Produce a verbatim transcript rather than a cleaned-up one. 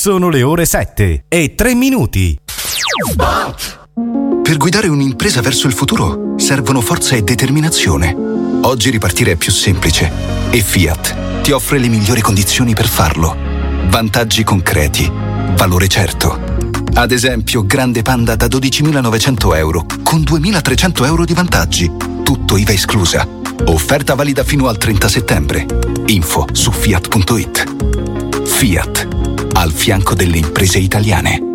Sono le ore sette e tre minuti. Per guidare un'impresa verso il futuro servono forza e determinazione. Oggi ripartire è più semplice e Fiat ti offre le migliori condizioni per farlo. Vantaggi concreti, valore certo. Ad esempio, Grande Panda da dodicimilanovecento euro con duemilatrecento euro di vantaggi. Tutto I V A esclusa. Offerta valida fino al trenta settembre. Info su fiat punto it. Fiat, al fianco delle imprese italiane.